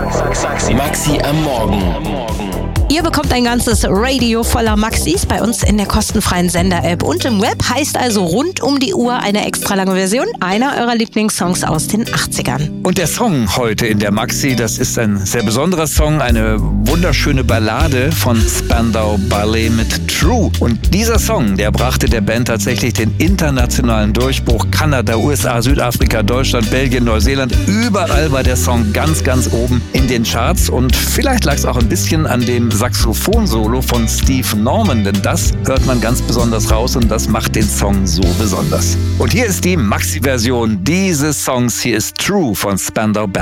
Maxi am Morgen. Ihr bekommt ein ganzes Radio voller Maxis bei uns in der kostenfreien Sender-App und im Web. Heißt also rund um die Uhr eine extra lange Version einer eurer Lieblingssongs aus den 80ern. Und der Song heute in der Maxi, das ist ein sehr besonderer Song, eine wunderschöne Ballade von Spandau Ballet mit True. Und dieser Song, der brachte der Band tatsächlich den internationalen Durchbruch. Kanada, USA, Südafrika, Deutschland, Belgien, Neuseeland, überall war der Song ganz, ganz oben in den Charts. Und vielleicht lag es auch ein bisschen an dem Saxophon-Solo von Steve Norman, denn das hört man ganz besonders raus und das macht den Song so besonders. Und hier ist die Maxi-Version dieses Songs. Hier ist True von Spandau Ballet.